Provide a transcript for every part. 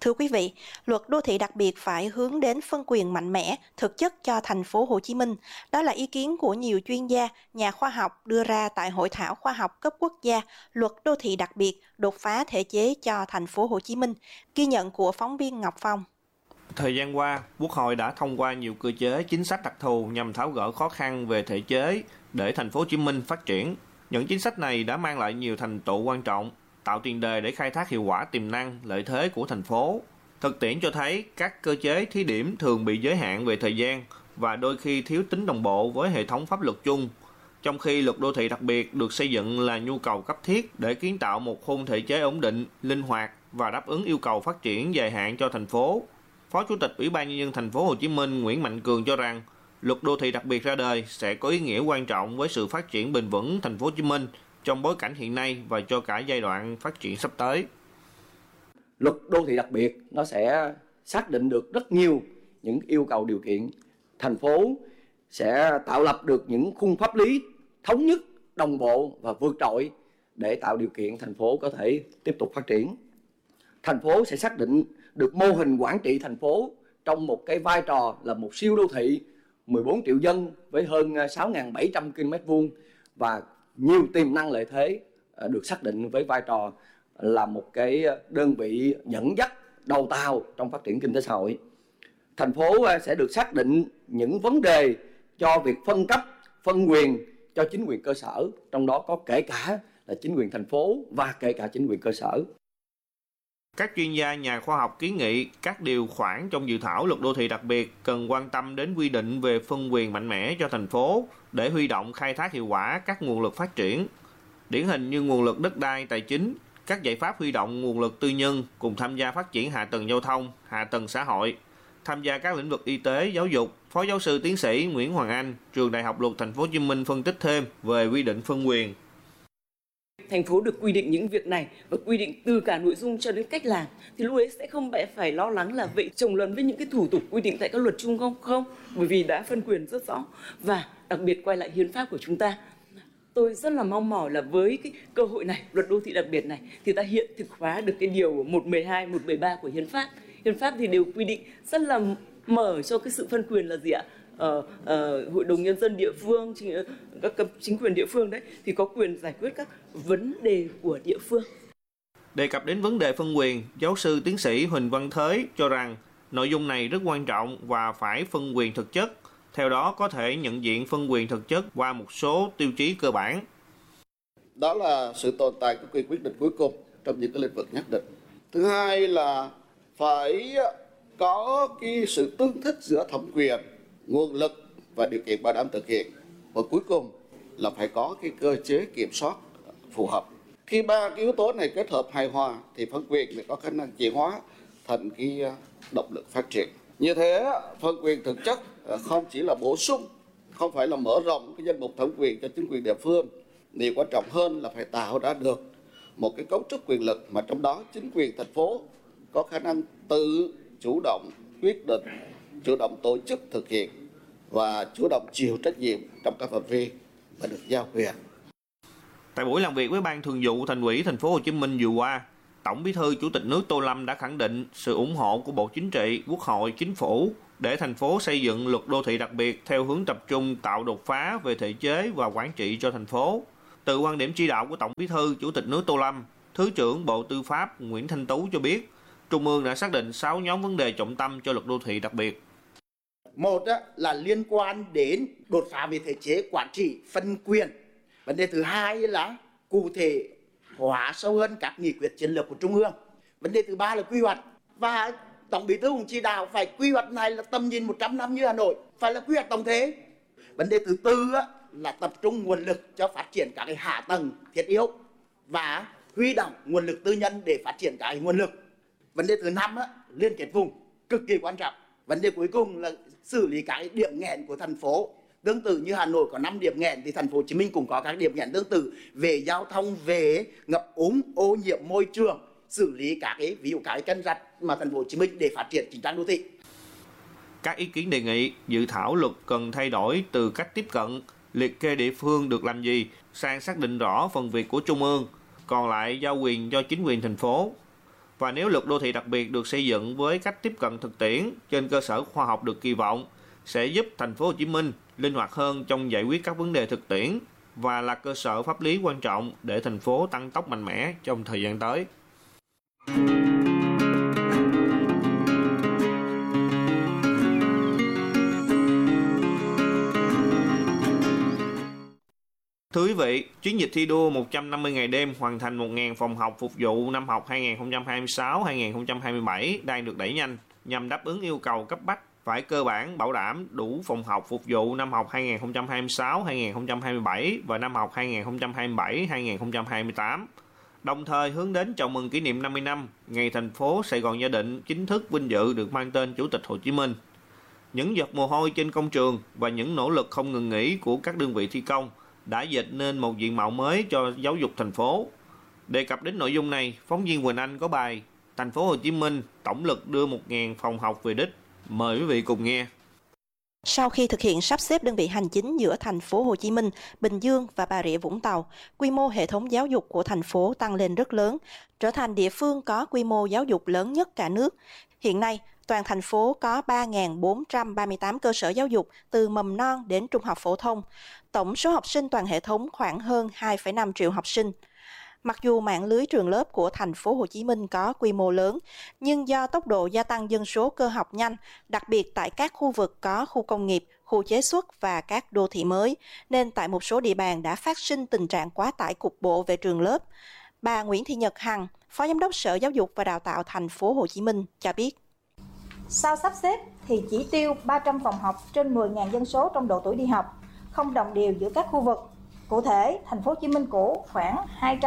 Thưa quý vị, luật đô thị đặc biệt phải hướng đến phân quyền mạnh mẽ, thực chất cho thành phố Hồ Chí Minh. Đó là ý kiến của nhiều chuyên gia, nhà khoa học đưa ra tại Hội thảo khoa học cấp quốc gia Luật đô thị đặc biệt đột phá thể chế cho thành phố Hồ Chí Minh. Ghi nhận của phóng viên Ngọc Phong. Thời gian qua, Quốc hội đã thông qua nhiều cơ chế chính sách đặc thù nhằm tháo gỡ khó khăn về thể chế để thành phố Hồ Chí Minh phát triển. Những chính sách này đã mang lại nhiều thành tựu quan trọng, tạo tiền đề để khai thác hiệu quả tiềm năng, lợi thế của thành phố. Thực tiễn cho thấy các cơ chế thí điểm thường bị giới hạn về thời gian và đôi khi thiếu tính đồng bộ với hệ thống pháp luật chung, trong khi luật đô thị đặc biệt được xây dựng là nhu cầu cấp thiết để kiến tạo một khung thể chế ổn định, linh hoạt và đáp ứng yêu cầu phát triển dài hạn cho thành phố. Phó Chủ tịch Ủy ban Nhân dân thành phố Hồ Chí Minh Nguyễn Mạnh Cường cho rằng, luật đô thị đặc biệt ra đời sẽ có ý nghĩa quan trọng với sự phát triển bền vững thành phố Hồ Chí Minh trong bối cảnh hiện nay và cho cả giai đoạn phát triển sắp tới. Luật đô thị đặc biệt nó sẽ xác định được rất nhiều những yêu cầu điều kiện. Thành phố sẽ tạo lập được những khung pháp lý thống nhất, đồng bộ và vượt trội để tạo điều kiện thành phố có thể tiếp tục phát triển. Thành phố sẽ xác định được mô hình quản trị thành phố trong một cái vai trò là một siêu đô thị 14 triệu dân với hơn 6.700 km2 và nhiều tiềm năng lợi thế được xác định với vai trò là một cái đơn vị dẫn dắt đầu tàu trong phát triển kinh tế xã hội. Thành phố sẽ được xác định những vấn đề cho việc phân cấp, phân quyền cho chính quyền cơ sở, trong đó có kể cả là chính quyền thành phố và kể cả chính quyền cơ sở. Các chuyên gia nhà khoa học kiến nghị các điều khoản trong dự thảo luật đô thị đặc biệt cần quan tâm đến quy định về phân quyền mạnh mẽ cho thành phố để huy động khai thác hiệu quả các nguồn lực phát triển. Điển hình như nguồn lực đất đai, tài chính, các giải pháp huy động nguồn lực tư nhân cùng tham gia phát triển hạ tầng giao thông, hạ tầng xã hội, tham gia các lĩnh vực y tế, giáo dục. Phó giáo sư tiến sĩ Nguyễn Hoàng Anh, Trường Đại học Luật Thành phố Hồ Chí Minh phân tích thêm về quy định phân quyền. Thành phố được quy định những việc này và quy định từ cả nội dung cho đến cách làm thì lúc ấy sẽ không phải lo lắng là vậy chồng lấn với những cái thủ tục quy định tại các luật chung không, bởi vì đã phân quyền rất rõ. Và đặc biệt quay lại hiến pháp của chúng ta, tôi rất là mong mỏi là với cái cơ hội này, luật đô thị đặc biệt này thì ta hiện thực hóa được cái điều 112, 113 của hiến pháp. Hiến pháp thì đều quy định rất là mở cho cái sự phân quyền là gì ạ? Hội đồng nhân dân địa phương, các cấp chính quyền địa phương đấy thì có quyền giải quyết các vấn đề của địa phương. Đề cập đến vấn đề phân quyền, giáo sư tiến sĩ Huỳnh Văn Thới cho rằng nội dung này rất quan trọng và phải phân quyền thực chất. Theo đó có thể nhận diện phân quyền thực chất qua một số tiêu chí cơ bản. Đó là sự tồn tại của quyền quyết định cuối cùng trong những cái lĩnh vực nhất định. Thứ hai là phải có cái sự tương thích giữa thẩm quyền, nguồn lực và điều kiện bảo đảm thực hiện. Và cuối cùng là phải có cái cơ chế kiểm soát phù hợp. Khi ba cái yếu tố này kết hợp hài hòa thì phân quyền mới có khả năng chuyển hóa thành cái động lực phát triển. Như thế phân quyền thực chất không chỉ là bổ sung, không phải là mở rộng cái danh mục thẩm quyền cho chính quyền địa phương. Điều quan trọng hơn là phải tạo ra được một cái cấu trúc quyền lực mà trong đó chính quyền thành phố có khả năng tự chủ động quyết định, chủ động tổ chức thực hiện và chủ động chịu trách nhiệm trong các phạm vi mà được giao quyền. Tại buổi làm việc với Ban Thường vụ Thành ủy Thành phố Hồ Chí Minh vừa qua, Tổng Bí thư Chủ tịch nước Tô Lâm đã khẳng định sự ủng hộ của Bộ Chính trị, Quốc hội, Chính phủ để thành phố xây dựng luật đô thị đặc biệt theo hướng tập trung tạo đột phá về thể chế và quản trị cho thành phố. Từ quan điểm chỉ đạo của Tổng Bí thư Chủ tịch nước Tô Lâm, Thứ trưởng Bộ Tư pháp Nguyễn Thanh Tú cho biết, Trung ương đã xác định 6 nhóm vấn đề trọng tâm cho luật đô thị đặc biệt. Một là liên quan đến đột phá về thể chế, quản trị, phân quyền. Vấn đề thứ hai là cụ thể hóa sâu hơn các nghị quyết chiến lược của Trung ương. Vấn đề thứ ba là quy hoạch. Và Tổng Bí thư cũng chỉ đạo phải quy hoạch này là tầm nhìn 100 năm như Hà Nội, phải là quy hoạch tổng thể. Vấn đề thứ tư là tập trung nguồn lực cho phát triển các cái hạ tầng thiết yếu và huy động nguồn lực tư nhân để phát triển các cái nguồn lực. Vấn đề thứ năm liên kết vùng cực kỳ quan trọng. Vấn đề cuối cùng là xử lý các điểm nghẽn của thành phố. Tương tự như Hà Nội có 5 điểm nghẽn thì thành phố Hồ Chí Minh cũng có các điểm nghẽn tương tự về giao thông, về ngập úng, ô nhiễm môi trường, xử lý các cái ví dụ các cái kênh rạch mà thành phố Hồ Chí Minh để phát triển chỉnh trang đô thị. Các ý kiến đề nghị dự thảo luật cần thay đổi từ cách tiếp cận liệt kê địa phương được làm gì sang xác định rõ phần việc của Trung ương, còn lại giao quyền cho chính quyền thành phố. Và nếu luật đô thị đặc biệt được xây dựng với cách tiếp cận thực tiễn trên cơ sở khoa học được kỳ vọng, sẽ giúp thành phố Hồ Chí Minh linh hoạt hơn trong giải quyết các vấn đề thực tiễn và là cơ sở pháp lý quan trọng để thành phố tăng tốc mạnh mẽ trong thời gian tới. Thưa quý vị, chiến dịch thi đua 150 ngày đêm hoàn thành 1.000 phòng học phục vụ năm học 2026-2027 đang được đẩy nhanh nhằm đáp ứng yêu cầu cấp bách phải cơ bản bảo đảm đủ phòng học phục vụ năm học 2026-2027 và năm học 2027-2028. Đồng thời hướng đến chào mừng kỷ niệm 50 năm ngày thành phố Sài Gòn Gia Định chính thức vinh dự được mang tên Chủ tịch Hồ Chí Minh. Những giọt mồ hôi trên công trường và những nỗ lực không ngừng nghỉ của các đơn vị thi công đã dệt nên một diện mạo mới cho giáo dục thành phố. Đề cập đến nội dung này, phóng viên Quỳnh Anh có bài Thành phố Hồ Chí Minh tổng lực đưa 1.000 phòng học về đích. Mời quý vị cùng nghe. Sau khi thực hiện sắp xếp đơn vị hành chính giữa thành phố Hồ Chí Minh, Bình Dương và Bà Rịa Vũng Tàu, quy mô hệ thống giáo dục của thành phố tăng lên rất lớn, trở thành địa phương có quy mô giáo dục lớn nhất cả nước. Hiện nay, toàn thành phố có 3.438 cơ sở giáo dục từ mầm non đến trung học phổ thông. Tổng số học sinh toàn hệ thống khoảng hơn 2,5 triệu học sinh. Mặc dù mạng lưới trường lớp của thành phố Hồ Chí Minh có quy mô lớn, nhưng do tốc độ gia tăng dân số cơ học nhanh, đặc biệt tại các khu vực có khu công nghiệp, khu chế xuất và các đô thị mới, nên tại một số địa bàn đã phát sinh tình trạng quá tải cục bộ về trường lớp. Bà Nguyễn Thị Nhật Hằng, Phó Giám đốc Sở Giáo dục và Đào tạo thành phố Hồ Chí Minh cho biết. Sau sắp xếp thì chỉ tiêu 300 phòng học trên 10.000 dân số trong độ tuổi đi học, không đồng đều giữa các khu vực. Cụ thể, thành phố Hồ Chí Minh cũ khoảng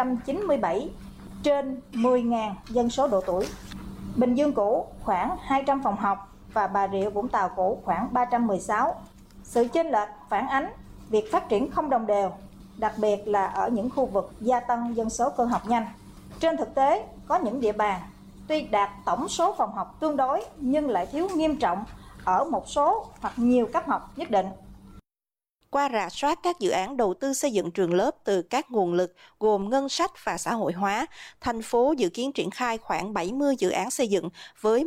297 trên 10.000 dân số độ tuổi. Bình Dương cũ khoảng 200 phòng học và Bà Rịa Vũng Tàu cũ khoảng 316. Sự chênh lệch phản ánh việc phát triển không đồng đều, đặc biệt là ở những khu vực gia tăng dân số cơ học nhanh. Trên thực tế, có những địa bàn tuy đạt tổng số phòng học tương đối nhưng lại thiếu nghiêm trọng ở một số hoặc nhiều cấp học nhất định. Qua rà soát các dự án đầu tư xây dựng trường lớp từ các nguồn lực gồm ngân sách và xã hội hóa, thành phố dự kiến triển khai khoảng 70 dự án xây dựng với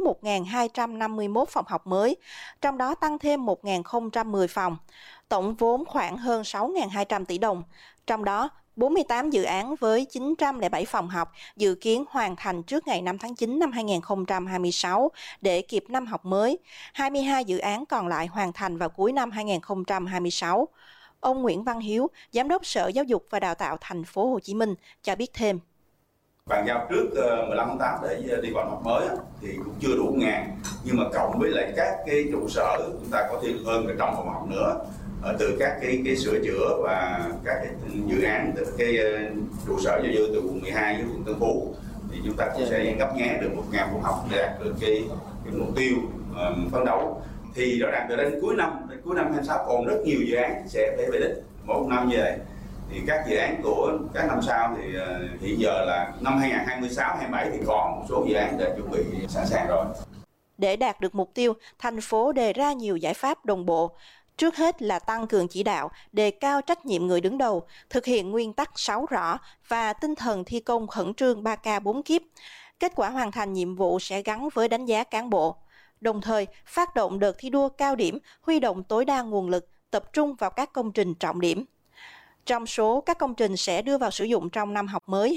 1.251 phòng học mới, trong đó tăng thêm 1.010 phòng. Tổng vốn khoảng hơn 6.200 tỷ đồng, trong đó 48 dự án với 907 phòng học dự kiến hoàn thành trước ngày 5 tháng 9 năm 2026 để kịp năm học mới. 22 dự án còn lại hoàn thành vào cuối năm 2026. Ông Nguyễn Văn Hiếu, Giám đốc Sở Giáo dục và Đào tạo thành phố Hồ Chí Minh cho biết thêm. Bàn giao trước 15 tháng 8 để đi vào năm học mới thì cũng chưa đủ 1.000, nhưng mà cộng với lại các cái trụ sở chúng ta có thêm hơn 100 phòng học nữa. Từ các cái sửa chữa và các cái dự án từ cái trụ sở do từ quận 12 với quận Tân Phú thì chúng ta cũng sẽ gấp nghé được 1.000 phòng học để đạt được cái mục tiêu phấn đấu. Thì rõ ràng đến cuối năm 2026 còn rất nhiều dự án sẽ phải về đích mỗi năm về. Thì các dự án của các năm sau thì hiện giờ là năm 2026, 2027 thì còn một số dự án đã chuẩn bị sẵn sàng rồi. Để đạt được mục tiêu, thành phố đề ra nhiều giải pháp đồng bộ. Trước hết là tăng cường chỉ đạo, đề cao trách nhiệm người đứng đầu, thực hiện nguyên tắc 6 rõ và tinh thần thi công khẩn trương 3K 4 kiếp. Kết quả hoàn thành nhiệm vụ sẽ gắn với đánh giá cán bộ. Đồng thời, phát động đợt thi đua cao điểm, huy động tối đa nguồn lực, tập trung vào các công trình trọng điểm. Trong số các công trình sẽ đưa vào sử dụng trong năm học mới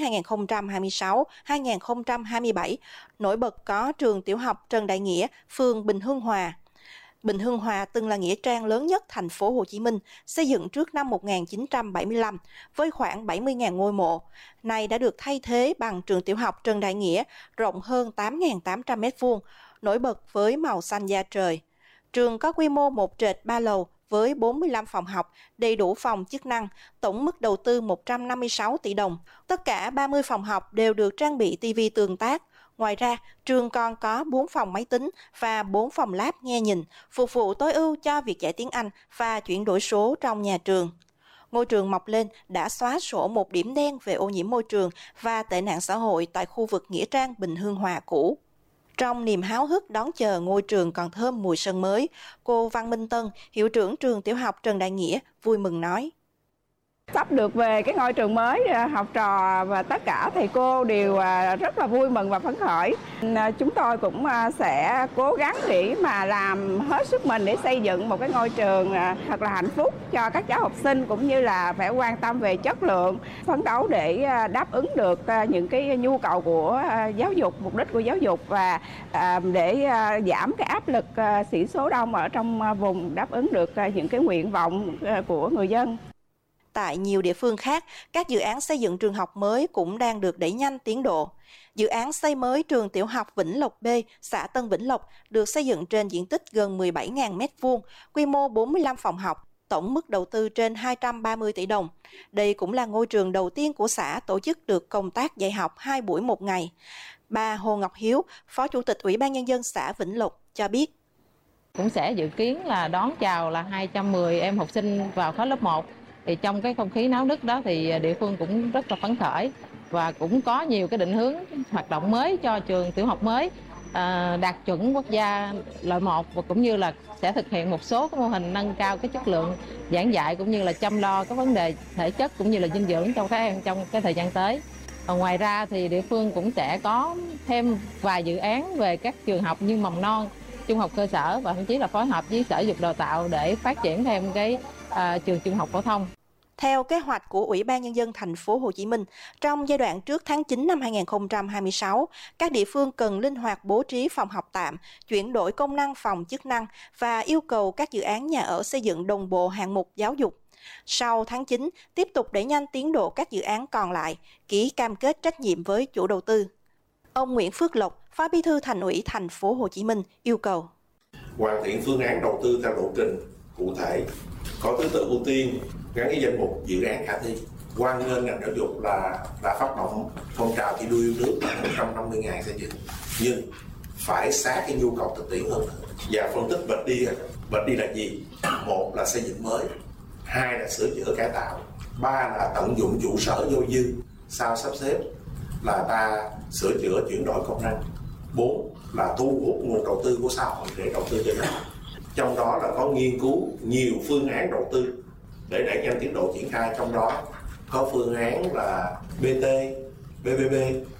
2026-2027, nổi bật có trường tiểu học Trần Đại Nghĩa, phường Bình Hưng Hòa. Bình Hưng Hòa từng là nghĩa trang lớn nhất thành phố Hồ Chí Minh, xây dựng trước năm 1975 với khoảng 70.000 ngôi mộ. Nay đã được thay thế bằng trường tiểu học Trần Đại Nghĩa, rộng hơn 8.800 m2, nổi bật với màu xanh da trời. Trường có quy mô 1 trệt 3 lầu với 45 phòng học, đầy đủ phòng chức năng, tổng mức đầu tư 156 tỷ đồng. Tất cả 30 phòng học đều được trang bị TV tương tác. Ngoài ra, trường còn có 4 phòng máy tính và 4 phòng lab nghe nhìn, phục vụ tối ưu cho việc dạy tiếng Anh và chuyển đổi số trong nhà trường. Ngôi trường mọc lên đã xóa sổ một điểm đen về ô nhiễm môi trường và tệ nạn xã hội tại khu vực nghĩa trang Bình Hưng Hòa cũ. Trong niềm háo hức đón chờ ngôi trường còn thơm mùi sân mới, cô Văn Minh Tân, hiệu trưởng trường tiểu học Trần Đại Nghĩa, vui mừng nói. Sắp được về cái ngôi trường mới, học trò và tất cả thầy cô đều rất là vui mừng và phấn khởi. Chúng tôi cũng sẽ cố gắng để mà làm hết sức mình để xây dựng một cái ngôi trường thật là hạnh phúc cho các cháu học sinh, cũng như là phải quan tâm về chất lượng, phấn đấu để đáp ứng được những cái nhu cầu của giáo dục, mục đích của giáo dục, và để giảm cái áp lực sĩ số đông ở trong vùng, đáp ứng được những cái nguyện vọng của người dân. Tại nhiều địa phương khác, các dự án xây dựng trường học mới cũng đang được đẩy nhanh tiến độ. Dự án xây mới trường tiểu học Vĩnh Lộc B, xã Tân Vĩnh Lộc, được xây dựng trên diện tích gần 17.000 m2, quy mô 45 phòng học, tổng mức đầu tư trên 230 tỷ đồng. Đây cũng là ngôi trường đầu tiên của xã tổ chức được công tác dạy học 2 buổi một ngày. Bà Hồ Ngọc Hiếu, Phó Chủ tịch Ủy ban Nhân dân xã Vĩnh Lộc cho biết. Cũng sẽ dự kiến là đón chào là 210 em học sinh vào khối lớp 1. Thì trong cái không khí náo nức đó thì địa phương cũng rất là phấn khởi và cũng có nhiều cái định hướng hoạt động mới cho trường tiểu học mới đạt chuẩn quốc gia loại 1, và cũng như là sẽ thực hiện một số cái mô hình nâng cao cái chất lượng giảng dạy cũng như là chăm lo cái vấn đề thể chất cũng như là dinh dưỡng cho các em trong cái thời gian tới. Ngoài ra thì địa phương cũng sẽ có thêm vài dự án về các trường học như mầm non, trung học cơ sở và thậm chí là phối hợp với Sở Giáo dục Đào tạo để phát triển thêm cái trường trung học phổ thông. Theo kế hoạch của Ủy ban Nhân dân thành phố Hồ Chí Minh, trong giai đoạn trước tháng 9 năm 2026, các địa phương cần linh hoạt bố trí phòng học tạm, chuyển đổi công năng phòng chức năng và yêu cầu các dự án nhà ở xây dựng đồng bộ hạng mục giáo dục. Sau tháng 9, tiếp tục đẩy nhanh tiến độ các dự án còn lại, ký cam kết trách nhiệm với chủ đầu tư. Ông Nguyễn Phước Lộc, Phó Bí thư Thành ủy thành phố Hồ Chí Minh yêu cầu hoàn thiện phương án đầu tư theo lộ trình cụ thể, có thứ tự ưu tiên, gắn với danh mục dự án khả thi. Hoan nghênh ngành giáo dục là phát động phong trào thi đua yêu nước 150.000 xây dựng, nhưng phải sát cái nhu cầu thực tiễn hơn và phân tích vạch đi là gì. Một là xây dựng mới, hai là sửa chữa cải tạo, ba là tận dụng trụ sở vô dư sau sắp xếp là ta sửa chữa chuyển đổi công năng, 4 là thu hút nguồn đầu tư của xã hội để đầu tư cho nó. Trong đó là có nghiên cứu nhiều phương án đầu tư để đẩy nhanh tiến độ triển khai, trong đó có phương án là BT, BBB,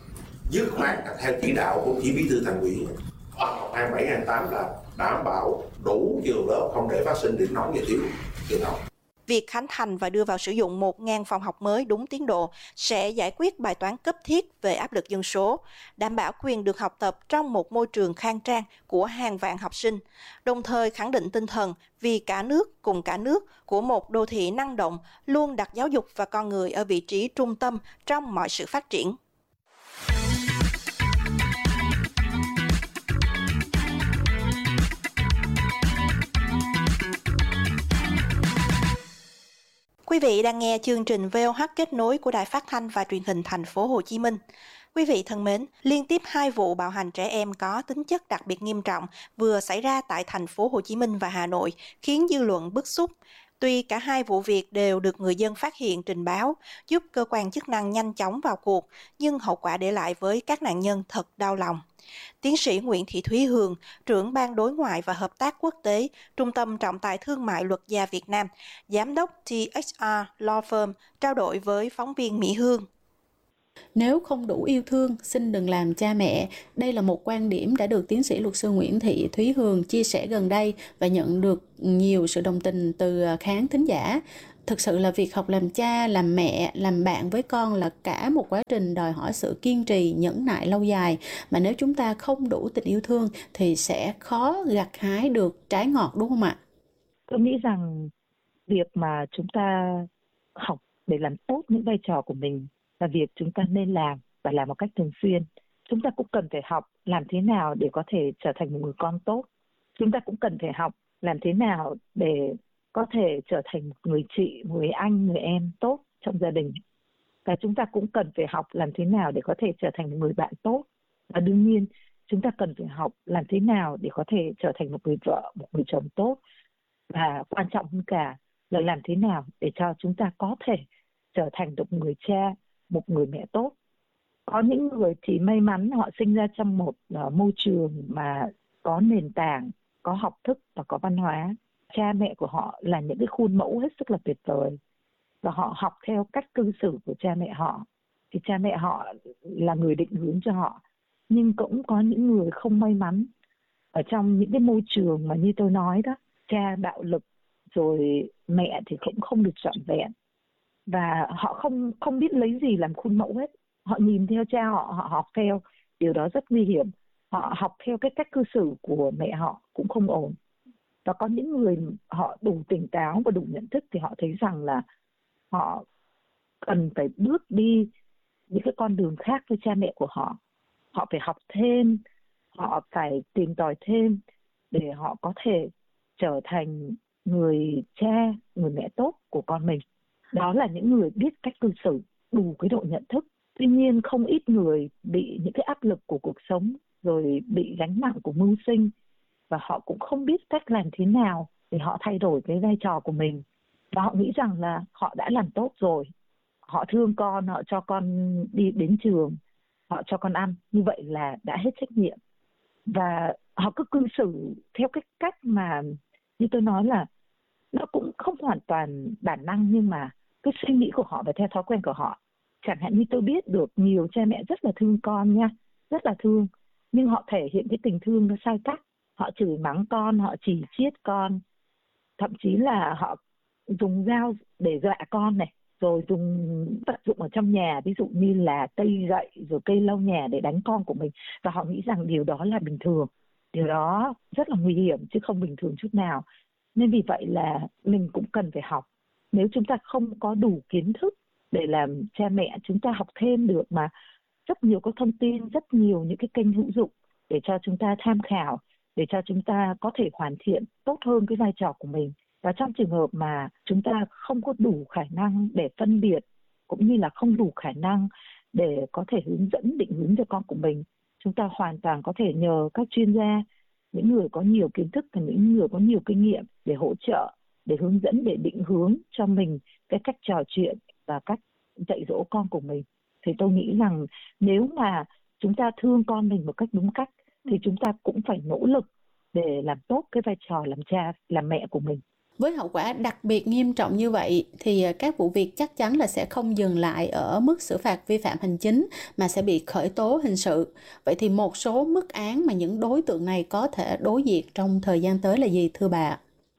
dứt khoát theo chỉ đạo của chỉ bí thư Thành ủy. Học 27/28 là đảm bảo đủ trường lớp, không để phát sinh điểm nóng về thiếu trường học. Việc khánh thành và đưa vào sử dụng 1.000 phòng học mới đúng tiến độ sẽ giải quyết bài toán cấp thiết về áp lực dân số, đảm bảo quyền được học tập trong một môi trường khang trang của hàng vạn học sinh, đồng thời khẳng định tinh thần vì cả nước cùng cả nước của một đô thị năng động luôn đặt giáo dục và con người ở vị trí trung tâm trong mọi sự phát triển. Quý vị đang nghe chương trình VOH kết nối của Đài Phát thanh và Truyền hình Thành phố Hồ Chí Minh. Quý vị thân mến, liên tiếp 2 vụ bạo hành trẻ em có tính chất đặc biệt nghiêm trọng vừa xảy ra tại Thành phố Hồ Chí Minh và Hà Nội, khiến dư luận bức xúc. Tuy cả 2 vụ việc đều được người dân phát hiện trình báo, giúp cơ quan chức năng nhanh chóng vào cuộc, nhưng hậu quả để lại với các nạn nhân thật đau lòng. Tiến sĩ Nguyễn Thị Thúy Hường, trưởng Ban Đối ngoại và Hợp tác Quốc tế, Trung tâm Trọng tài Thương mại Luật gia Việt Nam, Giám đốc THR Law Firm, trao đổi với phóng viên Mỹ Hương. Nếu không đủ yêu thương, xin đừng làm cha mẹ. Đây là một quan điểm đã được tiến sĩ luật sư Nguyễn Thị Thúy Hường chia sẻ gần đây và nhận được nhiều sự đồng tình từ khán thính giả. Thực sự là việc học làm cha, làm mẹ, làm bạn với con là cả một quá trình đòi hỏi sự kiên trì, nhẫn nại lâu dài. Mà nếu chúng ta không đủ tình yêu thương thì sẽ khó gặt hái được trái ngọt, đúng không ạ? Tôi nghĩ rằng việc mà chúng ta học để làm tốt những vai trò của mình là việc chúng ta nên làm và làm một cách thường xuyên. Chúng ta cũng cần phải học làm thế nào để có thể trở thành một người con tốt. Chúng ta cũng cần phải học làm thế nào để có thể trở thành một người chị, một người anh, người em tốt trong gia đình. Và chúng ta cũng cần phải học làm thế nào để có thể trở thành một người bạn tốt. Và đương nhiên, chúng ta cần phải học làm thế nào để có thể trở thành một người vợ, một người chồng tốt. Và quan trọng hơn cả là làm thế nào để cho chúng ta có thể trở thành được một người cha, một người mẹ tốt. Có những người thì may mắn họ sinh ra trong một môi trường mà có nền tảng, có học thức và có văn hóa. Cha mẹ của họ là những cái khuôn mẫu hết sức là tuyệt vời. và họ học theo cách cư xử của cha mẹ họ, thì cha mẹ họ là người định hướng cho họ. Nhưng cũng có những người không may mắn ở trong những cái môi trường mà như tôi nói đó, cha bạo lực rồi mẹ thì cũng không được trọn vẹn, và họ không biết lấy gì làm khuôn mẫu hết. Họ nhìn theo cha họ, họ học theo, điều đó rất nguy hiểm. Họ học theo cái cách cư xử của mẹ họ cũng không ổn. Và có những người họ đủ tỉnh táo và đủ nhận thức thì họ thấy rằng là họ cần phải bước đi những cái con đường khác với cha mẹ của họ. Họ phải học thêm, họ phải tìm tòi thêm để họ có thể trở thành người cha, người mẹ tốt của con mình. Đó là những người biết cách cư xử, đủ cái độ nhận thức. Tuy nhiên không ít người bị những cái áp lực của cuộc sống, rồi bị gánh nặng của mưu sinh, và họ cũng không biết cách làm thế nào để họ thay đổi cái vai trò của mình. Và họ nghĩ rằng là họ đã làm tốt rồi. Họ thương con, họ cho con đi đến trường, họ cho con ăn, như vậy là đã hết trách nhiệm. Và họ cứ cư xử theo cái cách mà như tôi nói là nó cũng không hoàn toàn bản năng, nhưng mà cái suy nghĩ của họ và theo thói quen của họ. Chẳng hạn như tôi biết được nhiều cha mẹ rất là thương con nha, rất là thương, nhưng họ thể hiện cái tình thương nó sai cách. Họ chửi mắng con, họ chỉ chiết con, thậm chí là họ dùng dao để dọa con này, rồi dùng vật dụng ở trong nhà, ví dụ như là cây gậy rồi cây lau nhà để đánh con của mình. Và họ nghĩ rằng điều đó là bình thường. Điều đó rất là nguy hiểm chứ không bình thường chút nào. Nên vì vậy là mình cũng cần phải học. Nếu chúng ta không có đủ kiến thức để làm cha mẹ, chúng ta học thêm được mà. Rất nhiều các thông tin, rất nhiều những cái kênh hữu dụng để cho chúng ta tham khảo, để cho chúng ta có thể hoàn thiện tốt hơn cái vai trò của mình. Và trong trường hợp mà chúng ta không có đủ khả năng để phân biệt, cũng như là không đủ khả năng để có thể hướng dẫn, định hướng cho con của mình, chúng ta hoàn toàn có thể nhờ các chuyên gia, những người có nhiều kiến thức và những người có nhiều kinh nghiệm để hỗ trợ, để hướng dẫn, để định hướng cho mình cái cách trò chuyện và cách dạy dỗ con của mình. Thì tôi nghĩ rằng nếu mà chúng ta thương con mình một cách đúng cách thì chúng ta cũng phải nỗ lực để làm tốt cái vai trò làm cha, làm mẹ của mình. Với hậu quả đặc biệt nghiêm trọng như vậy thì các vụ việc chắc chắn là sẽ không dừng lại ở mức xử phạt vi phạm hành chính mà sẽ bị khởi tố hình sự. Vậy thì một số mức án mà những đối tượng này có thể đối diện trong thời gian tới là gì thưa bà?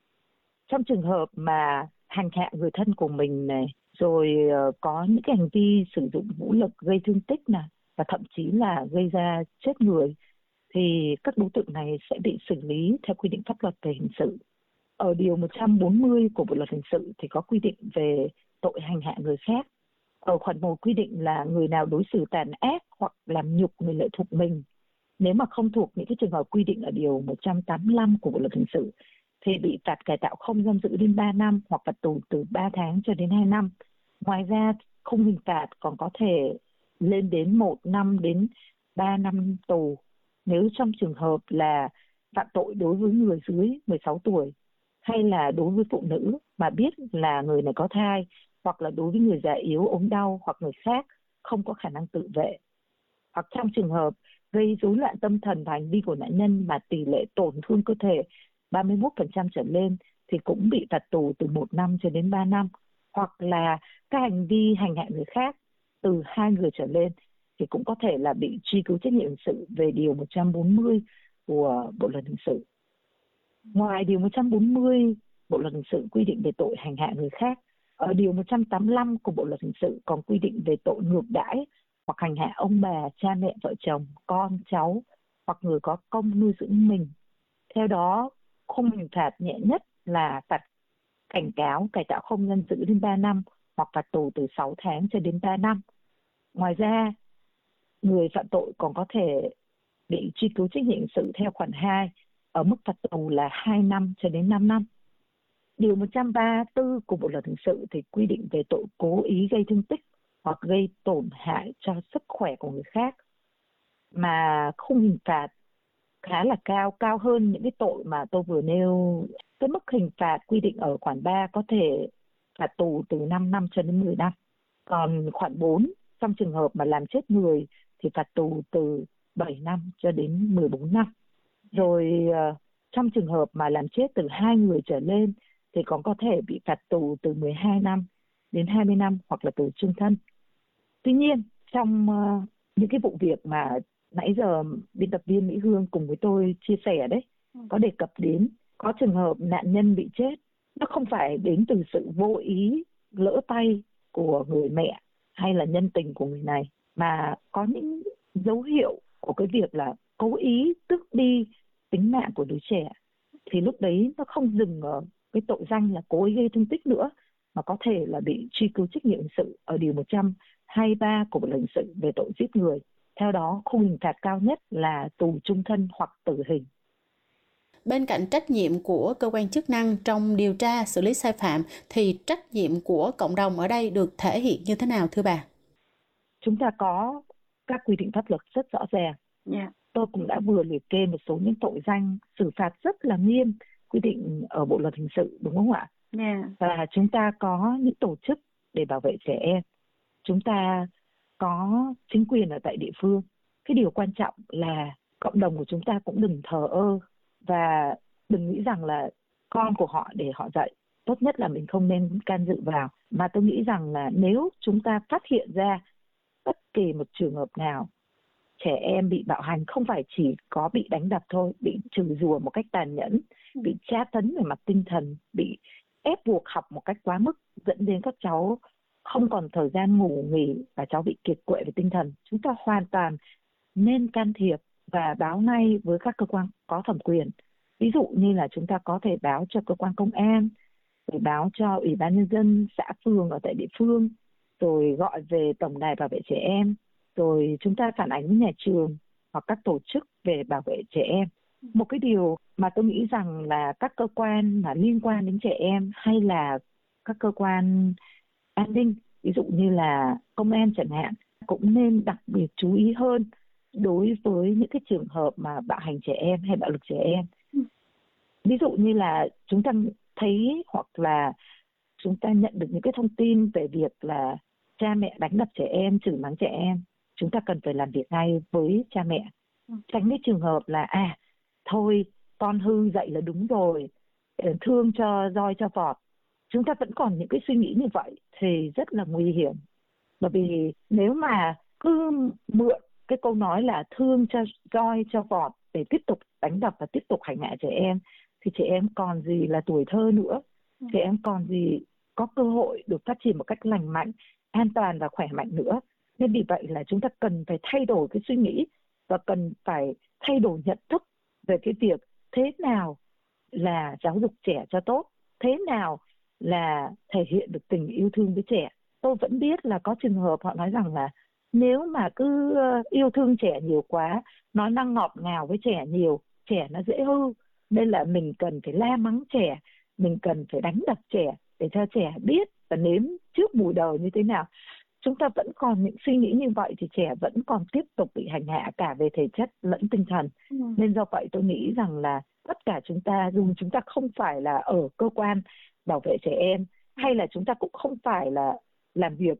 Trong trường hợp mà hành hạ người thân của mình này, rồi có những cái hành vi sử dụng vũ lực gây thương tích này, và thậm chí là gây ra chết người, thì các đối tượng này sẽ bị xử lý theo quy định pháp luật về hình sự. Ở điều 140 của Bộ luật hình sự thì có quy định về tội hành hạ người khác. Ở khoản 1 quy định là người nào đối xử tàn ác hoặc làm nhục người lệ thuộc mình. Nếu mà không thuộc những cái trường hợp quy định ở điều 185 của Bộ luật hình sự thì bị phạt cải tạo không giam giữ đến 3 năm hoặc phạt tù từ 3 tháng cho đến 2 năm. Ngoài ra, khung hình phạt còn có thể lên đến 1 năm đến 3 năm tù nếu trong trường hợp là phạm tội đối với người dưới 16 tuổi, hay là đối với phụ nữ mà biết là người này có thai, hoặc là đối với người già yếu, ốm đau hoặc người khác không có khả năng tự vệ. Hoặc trong trường hợp gây rối loạn tâm thần và hành vi của nạn nhân mà tỷ lệ tổn thương cơ thể 31% trở lên thì cũng bị phạt tù từ 1 năm cho đến 3 năm. Hoặc là các hành vi hành hạ người khác từ 2 người trở lên thì cũng có thể là bị truy cứu trách nhiệm hình sự về điều 140 của Bộ luật hình sự. Ngoài điều 140 Bộ luật hình sự quy định về tội hành hạ người khác, ở điều 185 của Bộ luật hình sự còn quy định về tội ngược đãi hoặc hành hạ ông bà, cha mẹ, vợ chồng, con, cháu hoặc người có công nuôi dưỡng mình. Theo đó, khung hình phạt nhẹ nhất là phạt cảnh cáo, cải tạo không giam giữ đến 3 năm hoặc phạt tù từ 6 tháng cho đến 3 năm. Ngoài ra, người phạm tội còn có thể bị truy cứu trách nhiệm hình sự theo khoản 2 ở mức phạt tù là 2 năm cho đến 5 năm. Điều 134 của Bộ luật hình sự thì quy định về tội cố ý gây thương tích hoặc gây tổn hại cho sức khỏe của người khác, mà khung hình phạt khá là cao hơn những cái tội mà tôi vừa nêu. Cái mức hình phạt quy định ở khoản 3 có thể phạt tù từ 5 năm cho đến 10 năm. Còn khoản 4 trong trường hợp mà làm chết người thì phạt tù từ 7 năm cho đến 14 năm. Rồi trong trường hợp mà làm chết từ 2 người trở lên thì còn có thể bị phạt tù từ 12 năm đến 20 năm hoặc là tù chung thân. Tuy nhiên, trong những cái vụ việc mà nãy giờ biên tập viên Mỹ Hương cùng với tôi chia sẻ đấy, có đề cập đến, có trường hợp nạn nhân bị chết, nó không phải đến từ sự vô ý, lỡ tay của người mẹ hay là nhân tình của người này, mà có những dấu hiệu của cái việc là cố ý tước đi tính mạng của đứa trẻ. Thì lúc đấy nó không dừng ở cái tội danh là cố ý gây thương tích nữa, mà có thể là bị truy cứu trách nhiệm hình sự ở điều 123 của Bộ luật hình sự về tội giết người. Theo đó, khung hình phạt cao nhất là tù chung thân hoặc tử hình. Bên cạnh trách nhiệm của cơ quan chức năng trong điều tra, xử lý sai phạm, thì trách nhiệm của cộng đồng ở đây được thể hiện như thế nào thưa bà? Chúng ta có các quy định pháp luật rất rõ ràng. Tôi cũng đã vừa liệt kê một số những tội danh xử phạt rất là nghiêm, quy định ở Bộ luật hình sự, đúng không ạ? Và chúng ta có những tổ chức để bảo vệ trẻ em. Chúng ta có chính quyền ở tại địa phương. Cái điều quan trọng là cộng đồng của chúng ta cũng đừng thờ ơ và đừng nghĩ rằng là con của họ để họ dạy. Tốt nhất là mình không nên can dự vào. Mà tôi nghĩ rằng là nếu chúng ta phát hiện ra bất kỳ một trường hợp nào trẻ em bị bạo hành, không phải chỉ có bị đánh đập thôi, bị chửi rủa một cách tàn nhẫn, bị tra tấn về mặt tinh thần, bị ép buộc học một cách quá mức, dẫn đến các cháu không còn thời gian ngủ nghỉ và cháu bị kiệt quệ về tinh thần, chúng ta hoàn toàn nên can thiệp và báo ngay với các cơ quan có thẩm quyền. Ví dụ như là chúng ta có thể báo cho cơ quan công an, rồi báo cho Ủy ban Nhân dân xã phường ở tại địa phương, rồi gọi về Tổng đài bảo vệ trẻ em, rồi chúng ta phản ánh với nhà trường hoặc các tổ chức về bảo vệ trẻ em. Một cái điều mà tôi nghĩ rằng là các cơ quan mà liên quan đến trẻ em hay là các cơ quan an ninh, ví dụ như là công an chẳng hạn, cũng nên đặc biệt chú ý hơn đối với những cái trường hợp mà bạo hành trẻ em hay bạo lực trẻ em. Ví dụ như là chúng ta thấy hoặc là chúng ta nhận được những cái thông tin về việc là cha mẹ đánh đập trẻ em, chửi mắng trẻ em, chúng ta cần phải làm việc ngay với cha mẹ. Tránh cái trường hợp là thôi con hư dạy là đúng rồi, thương cho roi cho vọt. Chúng ta vẫn còn những cái suy nghĩ như vậy thì rất là nguy hiểm. Bởi vì nếu mà cứ mượn cái câu nói là thương cho roi cho vọt để tiếp tục đánh đập và tiếp tục hành hạ trẻ em, thì trẻ em còn gì là tuổi thơ nữa. Trẻ em còn gì có cơ hội được phát triển một cách lành mạnh, an toàn và khỏe mạnh nữa. Nên vì vậy là chúng ta cần phải thay đổi cái suy nghĩ và cần phải thay đổi nhận thức về cái việc thế nào là giáo dục trẻ cho tốt, thế nào là thể hiện được tình yêu thương với trẻ. Tôi vẫn biết là có trường hợp họ nói rằng là nếu mà cứ yêu thương trẻ nhiều quá, nói năng ngọt ngào với trẻ nhiều, trẻ nó dễ hư. Nên là mình cần phải la mắng trẻ, mình cần phải đánh đập trẻ để cho trẻ biết và nếm trước mùi đời như thế nào. Chúng ta vẫn còn những suy nghĩ như vậy thì trẻ vẫn còn tiếp tục bị hành hạ cả về thể chất lẫn tinh thần. Nên do vậy tôi nghĩ rằng là tất cả chúng ta, dù chúng ta không phải là ở cơ quan bảo vệ trẻ em hay là chúng ta cũng không phải là làm việc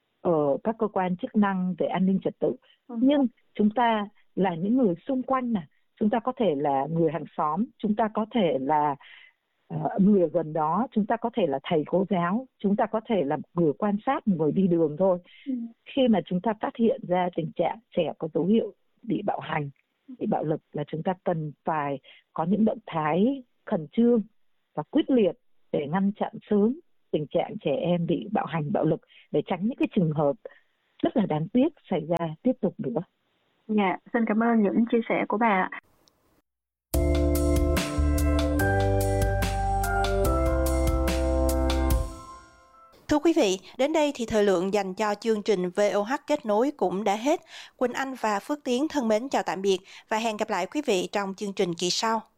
ở các cơ quan chức năng về an ninh trật tự, nhưng chúng ta là những người xung quanh này. Chúng ta có thể là người hàng xóm, chúng ta có thể là người ở gần đó, chúng ta có thể là thầy cô giáo, chúng ta có thể là người quan sát, người đi đường thôi. Khi mà chúng ta phát hiện ra tình trạng trẻ có dấu hiệu bị bạo hành, bị bạo lực là chúng ta cần phải có những động thái khẩn trương và quyết liệt để ngăn chặn sớm tình trạng trẻ em bị bạo hành, bạo lực, để tránh những cái trường hợp rất là đáng tiếc xảy ra tiếp tục nữa. Dạ, xin cảm ơn những chia sẻ của bà. Thưa quý vị, đến đây thì thời lượng dành cho chương trình VOH kết nối cũng đã hết. Quỳnh Anh và Phước Tiến thân mến chào tạm biệt và hẹn gặp lại quý vị trong chương trình kỳ sau.